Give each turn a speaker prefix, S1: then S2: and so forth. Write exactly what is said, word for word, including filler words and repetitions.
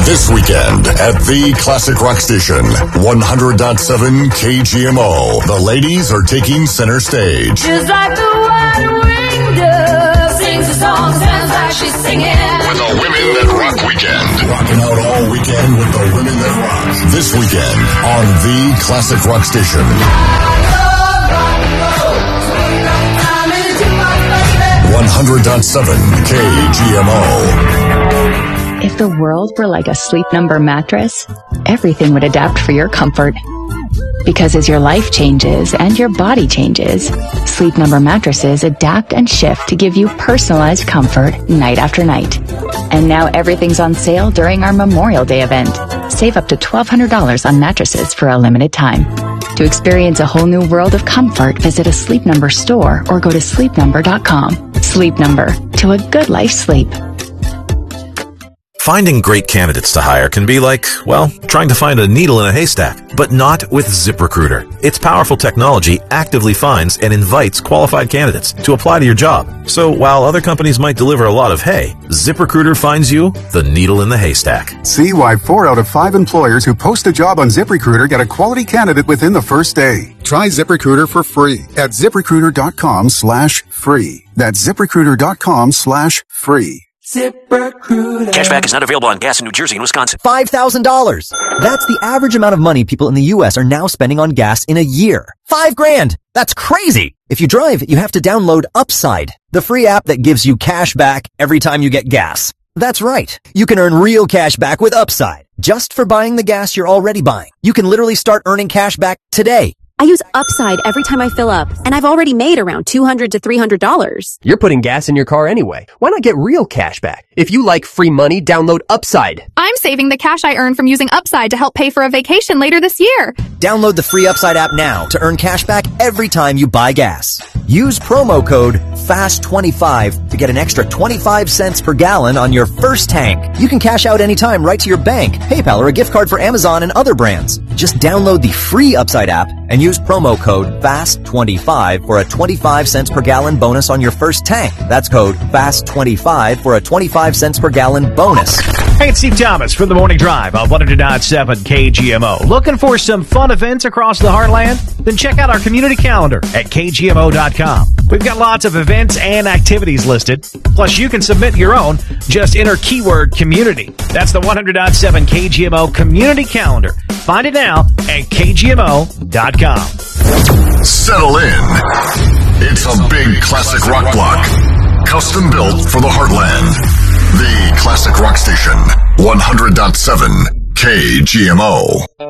S1: This weekend at the Classic Rock Station, one hundred point seven K G M O. The ladies are taking center stage.
S2: Just like the white-winged dove sings a song, sounds like she's singing.
S1: With the Women That Rock Weekend. Rocking out all weekend with the Women That Rock. This weekend on the Classic Rock Station. one hundred point seven K G M O.
S3: If the world were like a Sleep Number mattress, everything would adapt for your comfort. Because as your life changes and your body changes, Sleep Number mattresses adapt and shift to give you personalized comfort night after night. And now everything's on sale during our Memorial Day event. Save up to twelve hundred dollars on mattresses for a limited time. To experience a whole new world of comfort, visit a Sleep Number store or go to sleep number dot com. Sleep Number, to a good life sleep.
S4: Finding great candidates to hire can be like, well, trying to find a needle in a haystack, but not with ZipRecruiter. Its powerful technology actively finds and invites qualified candidates to apply to your job. So while other companies might deliver a lot of hay, ZipRecruiter finds you the needle in the haystack.
S5: See why four out of five employers who post a job on ZipRecruiter get a quality candidate within the first day. Try ZipRecruiter for free at ZipRecruiter.com slash free. That's ZipRecruiter.com slash free.
S6: ZipRecruiter. Cashback is not available on gas in New Jersey and Wisconsin.
S7: five thousand dollars. That's the average amount of money people in the U S are now spending on gas in a year. Five grand. That's crazy. If you drive, you have to download Upside, the free app that gives you cash back every time you get gas. That's right. You can earn real cash back with Upside just for buying the gas you're already buying. You can literally start earning cash back today.
S8: I use Upside every time I fill up, and I've already made around two hundred to three hundred dollars.
S9: You're putting gas in your car anyway. Why not get real cash back? If you like free money, download Upside.
S10: I'm saving the cash I earn from using Upside to help pay for a vacation later this year.
S7: Download the free Upside app now to earn cash back every time you buy gas. Use promo code F A S T twenty-five to get an extra twenty-five cents per gallon on your first tank. You can cash out anytime right to your bank, PayPal, or a gift card for Amazon and other brands. Just download the free Upside app and use promo code F A S T twenty-five for a twenty-five cents per gallon bonus on your first tank. That's code F A S T twenty-five for a twenty-five cents per gallon bonus.
S11: Hey, it's Steve Thomas from The Morning Drive on one hundred point seven K G M O. Looking for some fun events across the heartland? Then check out our community calendar at K G M O dot com. We've got lots of events and activities listed. Plus, you can submit your own. Just enter keyword community. That's the one hundred point seven K G M O community calendar. Find it now at K G M O dot com.
S1: Settle in. It's a big classic rock block. Custom built for the heartland. The Classic Rock Station. one hundred point seven K G M O.